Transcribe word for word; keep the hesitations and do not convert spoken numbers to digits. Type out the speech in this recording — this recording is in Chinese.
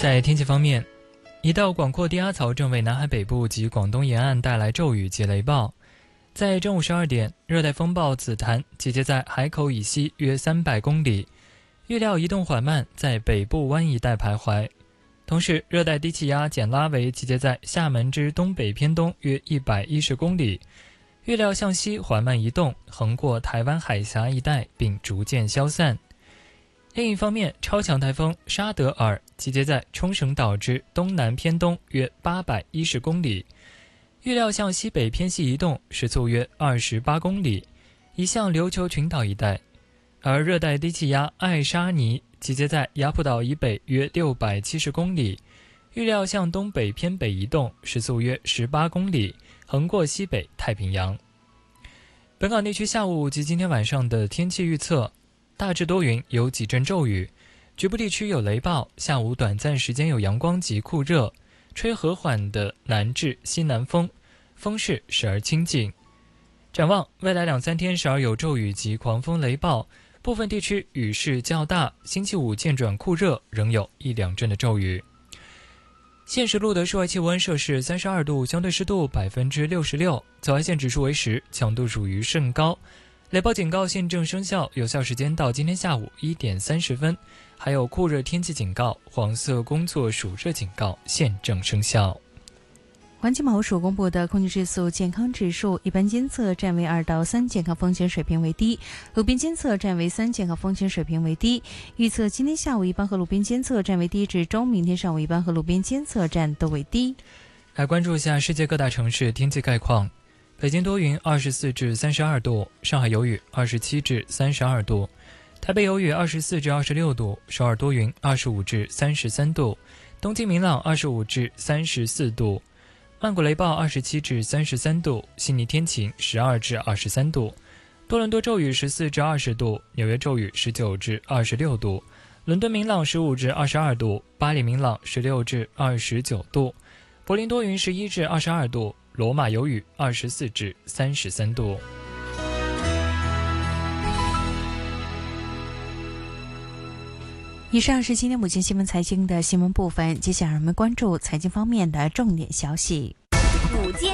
在天气方面，一道广阔低压槽正为南海北部及广东沿岸带来骤雨及雷暴。在正午十二点，热带风暴紫檀集结在海口以西约三百公里，预料移动缓慢，在北部湾一带徘徊。同时，热带低气压简拉维集结在厦门之东北偏东约一百一十公里，预料向西缓慢移动，横过台湾海峡一带，并逐渐消散。另一方面，超强台风沙德尔集结在冲绳岛之东南偏东约八百一十公里，预料向西北偏西移动，时速约二十八公里，移向琉球群岛一带。而热带低气压艾沙尼集结在雅浦岛以北约六百七十公里，预料向东北偏北移动，时速约十八公里，横过西北太平洋。本港地区下午及今天晚上的天气预测：大致多云，有几阵骤雨，局部地区有雷暴，下午短暂时间有阳光及酷热，吹和缓的南至西南风，风势时而清劲。展望未来两三天时而有骤雨及狂风雷暴，部分地区雨势较大，星期五渐转酷热，仍有一两阵的骤雨。现时录的室外气温摄氏三十二度，相对湿度百分之六十六，紫外线指数为十，强度属于甚高。雷暴警告现正生效，有效时间到今天下午一点三十分。还有酷热天气警告、黄色工作暑热警告现正生效。 环境保护署公布的空气质素健康指数，一般监测站为二到三，健康风险水平为低；路边监测站为三，健康风险水平为低。预测今天下午一般和路边监测站为低至中，明天上午一般和路边监测站都为低。 来关注一下世界各大城市天气概况。北京多云，二十四至三十二度；上海有雨，二十七至三十二度；台北有雨，二十四至二十六度；首尔多云，二十五至三十三度；东京明朗，二十五至三十四度；曼谷雷暴，二十七至三十三度；悉尼天晴，十二至二十三度；多伦多骤雨，十四至二十度；纽约骤雨，十九至二十六度；伦敦明朗，十五至二十二度；巴黎明朗，十六至二十九度；柏林多云，十一至二十二度；罗马有雨，二十四至三十三度。 以上是今天午间新闻财经的新闻部分，接下来我们关注财经方面的重点消息。